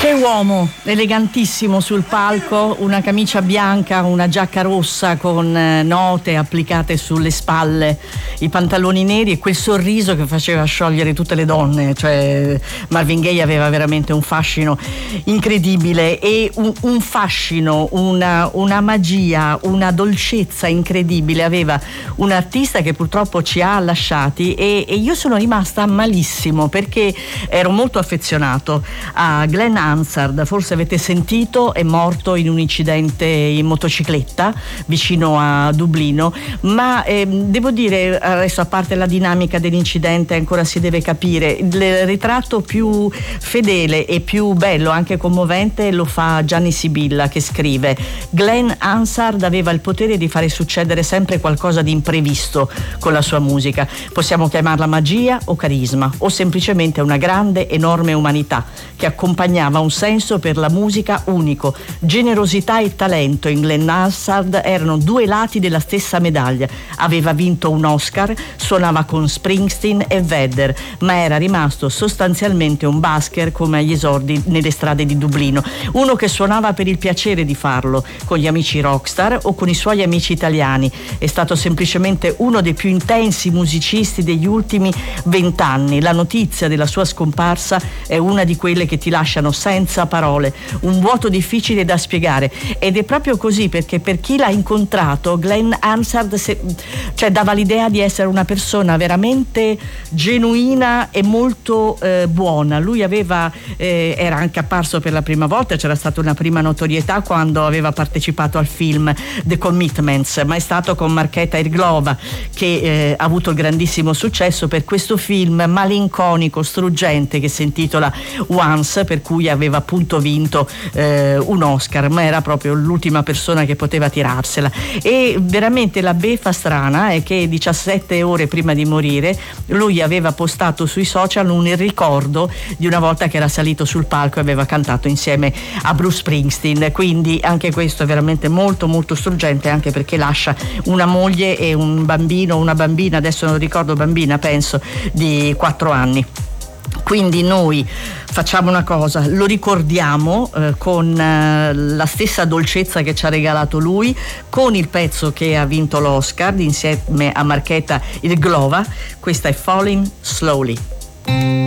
Che uomo, elegantissimo sul palco, una camicia bianca, una giacca rossa con note applicate sulle spalle, i pantaloni neri e quel sorriso che faceva sciogliere tutte le donne. Cioè Marvin Gaye aveva veramente un fascino incredibile e un fascino, una magia, una dolcezza incredibile. Aveva un artista che purtroppo ci ha lasciati e io sono rimasta malissimo perché ero molto affezionato a Glenn Hansard. Forse avete sentito, è morto in un incidente in motocicletta vicino a Dublino, ma devo dire, adesso a parte la dinamica dell'incidente ancora si deve capire, il ritratto più fedele e più bello, anche commovente, lo fa Gianni Sibilla, che scrive: Glenn Hansard aveva il potere di fare succedere sempre qualcosa di imprevisto con la sua musica. Possiamo chiamarla magia o carisma o semplicemente una grande, enorme umanità che accompagnava un senso per la musica unico. Generosità e talento in Glenn Hansard erano due lati della stessa medaglia. Aveva vinto un Oscar, suonava con Springsteen e Vedder, ma era rimasto sostanzialmente un busker come agli esordi nelle strade di Dublino, uno che suonava per il piacere di farlo, con gli amici rockstar o con i suoi amici italiani. È stato semplicemente uno dei più intensi musicisti degli ultimi 20 anni. La notizia della sua scomparsa è una di quelle che ti lasciano senza parole, un vuoto difficile da spiegare, ed è proprio così, perché per chi l'ha incontrato Glenn Hansard dava l'idea di essere una persona veramente genuina e molto buona. Lui era anche apparso per la prima volta, c'era stata una prima notorietà quando aveva partecipato al film The Commitments, ma è stato con Markéta Irglova che ha avuto grandissimo successo per questo film malinconico, struggente, che si intitola Once, per cui aveva appunto vinto un Oscar, ma era proprio l'ultima persona che poteva tirarsela. E veramente la beffa strana è che 17 ore prima di morire lui aveva postato sui social un ricordo di una volta che era salito sul palco e aveva cantato insieme a Bruce Springsteen. Quindi anche questo è veramente molto molto struggente, anche perché lascia una moglie e un bambino, una bambina, adesso non ricordo, bambina penso di 4 anni. Quindi noi facciamo una cosa, lo ricordiamo con la stessa dolcezza che ci ha regalato lui, con il pezzo che ha vinto l'Oscar insieme a Markéta Irglova. Questa è Falling Slowly.